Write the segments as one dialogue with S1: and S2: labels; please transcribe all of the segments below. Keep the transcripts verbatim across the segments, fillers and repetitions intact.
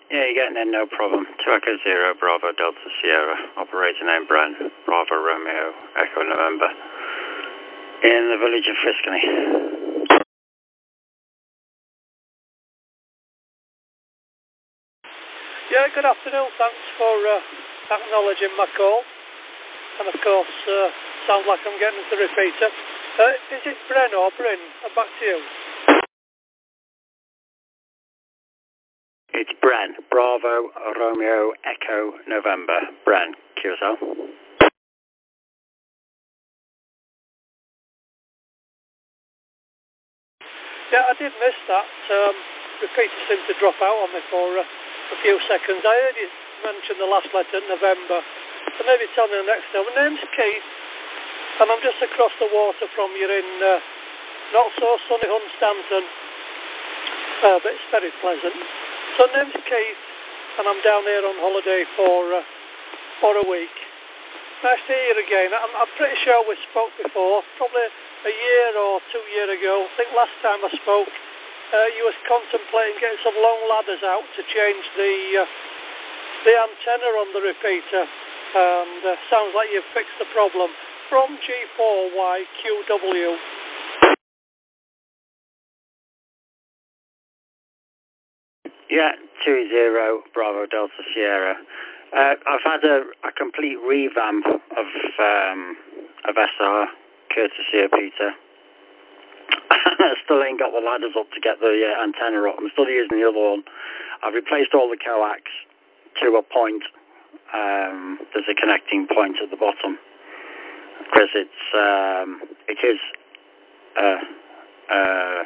S1: Yeah, you're getting in, no problem. two Echo Zero, Bravo Delta Sierra, operator name Bren, Bravo Romeo, Echo November, in the village of Fiskeny.
S2: Yeah, good afternoon, thanks for uh, acknowledging my call. And of course, uh, sounds like I'm getting the repeater. Uh, is it Bren or Bryn? Uh, back to you.
S1: It's Bren, Bravo Romeo Echo November, Bren, Q S L.
S2: Yeah, I did miss that. Um, repeater seemed to drop out on me for uh, a few seconds. I heard you mention the last letter, November. So maybe tell me the next one. My name's Keith, and I'm just across the water from you in uh, not so sunny Hunstanton, uh, but it's very pleasant. So my name's Keith, and I'm down here on holiday for uh, for a week. Nice to hear you again. I'm, I'm pretty sure we spoke before, probably a year or two years ago. I think last time I spoke, uh, you was contemplating getting some long ladders out to change the uh, the antenna on the repeater, and uh, sounds like you've fixed the problem. From G four Y Q W.
S1: Yeah, two zero, Bravo Delta Sierra. Uh, I've had a, a complete revamp of um, of S R, courtesy of Peter. I still ain't got the ladders up to get the uh, antenna up. I'm still using the other one. I've replaced all the coax to a point. Um, there's a connecting point at the bottom because it's um, it is uh, uh,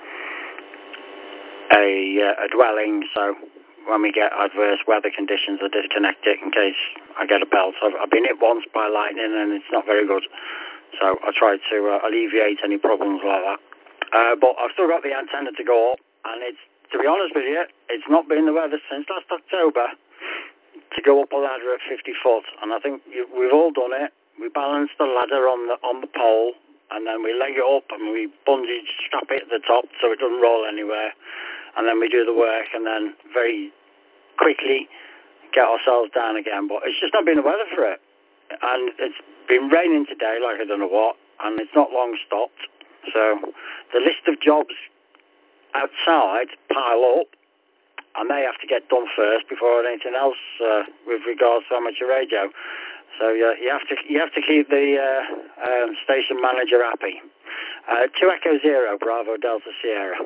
S1: a uh, a dwelling, so when we get adverse weather conditions, I disconnect it in case I get a belt. I've, I've been hit once by lightning and it's not very good, so I try to uh, alleviate any problems like that. Uh, but I've still got the antenna to go up, and it's, to be honest with you, it's not been the weather since last October to go up a ladder at fifty foot, and I think you, we've all done it. We balance the ladder on the on the pole, and then we leg it up and we bungee strap it at the top so it doesn't roll anywhere. And then we do the work and then very quickly get ourselves down again. But it's just not been the weather for it. And it's been raining today like I don't know what, and it's not long stopped. So the list of jobs outside pile up, and they have to get done first before anything else uh, with regards to amateur radio. So uh, you have to you have to keep the uh, um, station manager happy. Uh, two Echo Zero, Bravo Delta Sierra.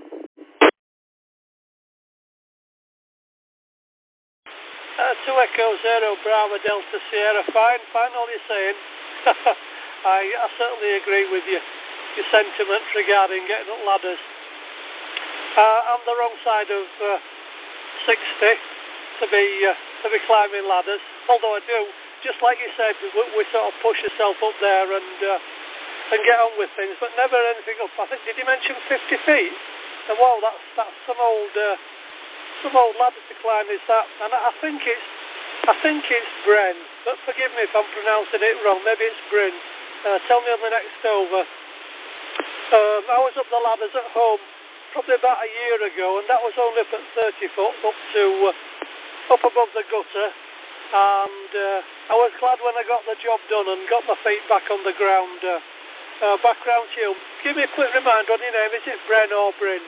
S2: Uh, two Echo Zero, Bravo Delta Sierra. Fine, fine, all you're saying. I, I certainly agree with you, your sentiment regarding getting up ladders. Uh, I'm the wrong side of uh, sixty to be uh, to be climbing ladders. Although I do, just like you said, we, we sort of push yourself up there and uh, and get on with things, but never anything up. I think, did you mention fifty feet? And wow, that's that's some old. Uh, Some old ladder to climb is that, and I think it's, I think it's Bren. But forgive me if I'm pronouncing it wrong. Maybe it's Bryn. Uh, tell me on the next over. Um, I was up the ladders at home probably about a year ago, and that was only up at thirty foot, up to uh, up above the gutter. And uh, I was glad when I got the job done and got my feet back on the ground. Uh, uh, back round to you. Give me a quick reminder on your name. Is it Bren or Bryn?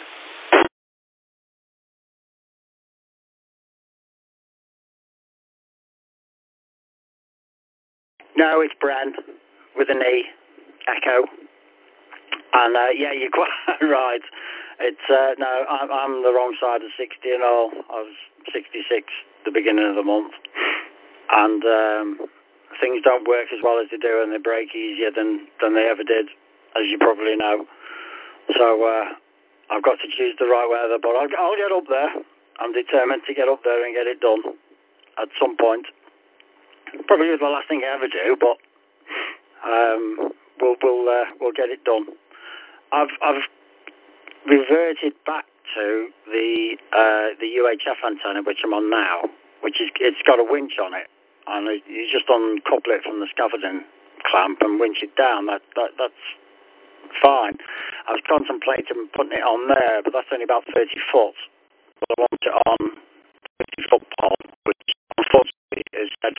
S1: No, it's Bren with an E, Echo. And uh, yeah, you're quite right. It's uh, no, I'm, I'm the wrong side of sixty and all. I was sixty-six the beginning of the month, and um, things don't work as well as they do, and they break easier than than they ever did, as you probably know. So uh, I've got to choose the right weather, but I'll, I'll get up there. I'm determined to get up there and get it done at some point. Probably is the last thing I ever do, but um, we'll we'll uh, we'll get it done. I've I've reverted back to the uh, the U H F antenna which I'm on now, which is it's got a winch on it, and you just uncouple it from the scaffolding clamp and winch it down. That that that's fine. I was contemplating putting it on there, but that's only about thirty foot. But I want it on fifty foot pole, which unfortunately is dead.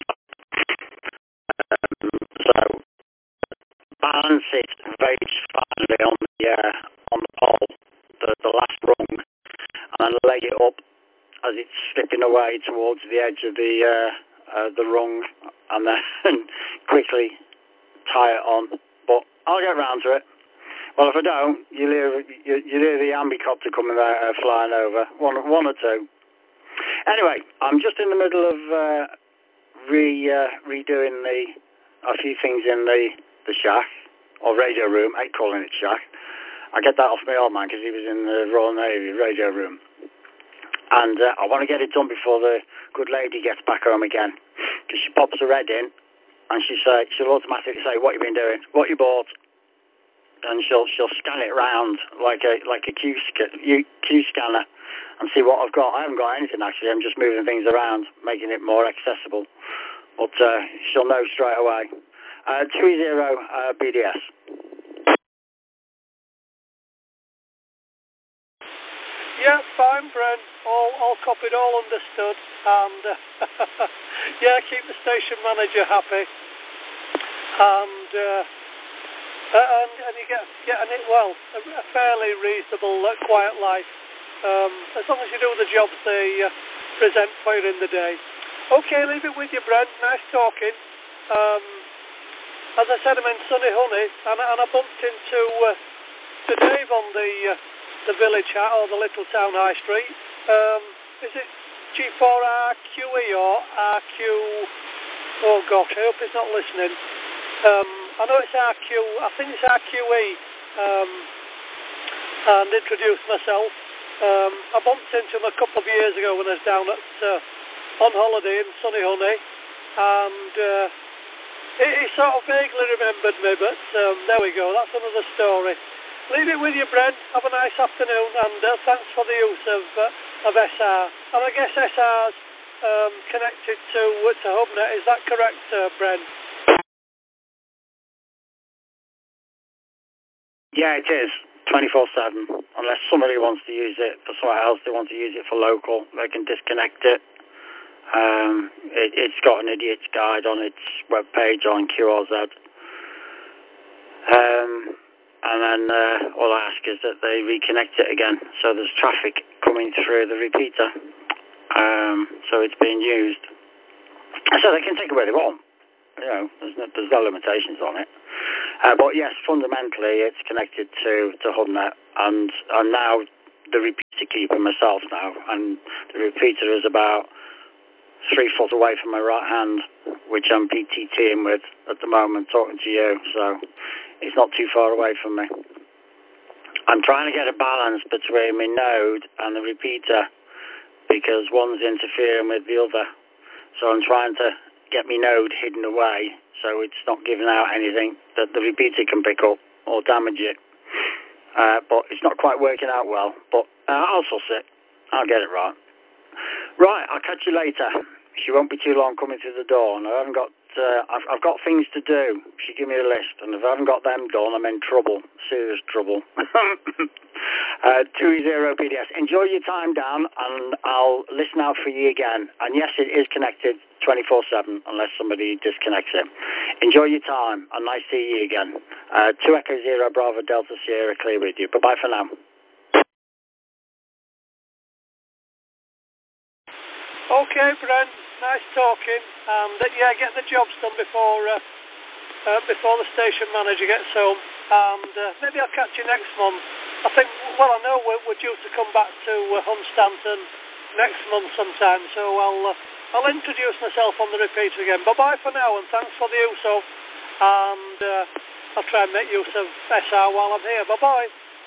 S1: Um, so balance it very finely on the uh, on the pole, the, the last rung, and then lay it up as it's slipping away towards the edge of the uh, uh, the rung, and then quickly tie it on. But I'll get round to it. Well, if I don't, you'll hear, you, you'll hear the ambicopter coming out, uh, flying over, one, one or two. Anyway, I'm just in the middle of uh, re uh, redoing the a few things in the the shack or radio room. I hate calling it shack. I get that off my old man because he was in the Royal Navy radio room, and uh, I want to get it done before the good lady gets back home again, because she pops her head in and she say she'll automatically say, "What you been doing? What you bought?" And she'll she'll scan it round like a like a Q, Q scanner and see what I've got. I haven't got anything actually. I'm just moving things around, making it more accessible. But uh, she'll know straight away. Uh, two zero uh, B D S.
S2: Yeah, fine, Brent. All all copied, all understood, and uh, yeah, keep the station manager happy, and. Uh, Uh, and, and you get getting it well, a, a fairly reasonable, uh, quiet life, um, as long as you do the jobs they uh, present for you in the day. Okay, leave it with you, Brent. Nice talking. Um, as I said, I'm in Sunny Honey, and, and I bumped into uh, to Dave on the uh, the village hat or the little town high street. Um, is it G four R Q E or R Q? Oh gosh, I hope he's not listening. Um, I know it's R Q, I think it's R Q E, um, and introduced myself. Um, I bumped into him a couple of years ago when I was down at, uh, on holiday in Sunny Honey, and uh, he, he sort of vaguely remembered me, but um, there we go, that's another story. Leave it with you, Brent. Have a nice afternoon, and uh, thanks for the use of, uh, of S R. And I guess S R's um, connected to, to HubNet, is that correct, uh, Brent?
S1: Yeah, it is, twenty-four seven. Unless somebody wants to use it for somewhere else, they want to use it for local, they can disconnect it. Um, it it's got an idiot's guide on its webpage on Q R Z. Um, and then uh, all I ask is that they reconnect it again, so there's traffic coming through the repeater. Um, so it's being used. So they can take it where they want. You know, there's no, there's no limitations on it. Uh, but yes, fundamentally, it's connected to, to HubNet, and I'm now the repeater keeper myself now, and the repeater is about three foot away from my right hand, which I'm P T T-ing with at the moment, talking to you, so it's not too far away from me. I'm trying to get a balance between my node and the repeater, because one's interfering with the other, so I'm trying to get my node hidden away so it's not giving out anything that the repeater can pick up or damage it. Uh, but it's not quite working out well, but uh, I'll suss it. I'll get it right. Right, I'll catch you later. She won't be too long coming through the door, and I haven't got, uh, I've, I've got things to do. She give me a list, and if I haven't got them done, I'm in trouble, serious trouble. uh, two zero B D S. Enjoy your time, Dan, and I'll listen out for you again. And yes, it is connected twenty-four seven, unless somebody disconnects it. Enjoy your time, and nice to see you again. Uh, two Echo Zero Bravo Delta Sierra, clear with you. Bye-bye for now.
S2: Okay, Brent, nice talking, and uh, yeah, get the jobs done before uh, uh, before the station manager gets home, and uh, maybe I'll catch you next month. I think, well, I know we're, we're due to come back to uh, Hunstanton next month sometime, so I'll uh, I'll introduce myself on the repeater again. Bye-bye for now, and thanks for the use of, and uh, I'll try and make use of S R while I'm here. Bye-bye.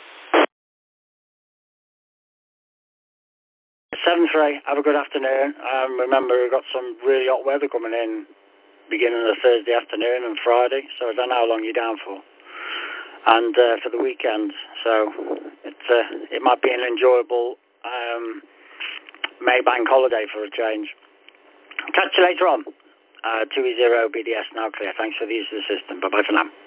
S1: seven three, have a good afternoon. Um, remember, we've got some really hot weather coming in beginning of Thursday afternoon and Friday, so I don't know how long you're down for. And uh, for the weekend, so it, uh, it might be an enjoyable um, May bank holiday for a change. Catch you later on. Uh, two zero B D S now clear. Thanks for the use of the system. Bye-bye for now.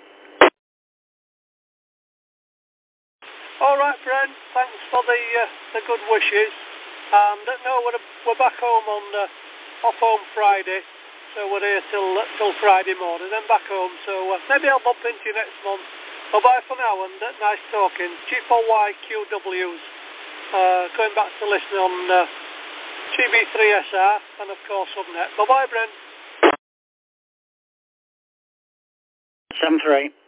S2: All right, Brent. Thanks for the uh, the good wishes. And uh, no, we're, we're back home on, uh, off home Friday, so we're here till, uh, till Friday morning, then back home, so uh, maybe I'll bump into you next month. Well, bye for now, and uh, nice talking. G four Y Q Ws, uh, going back to listen on uh, T B three S R, and of course Subnet. Bye-bye, Brent.
S1: seven three.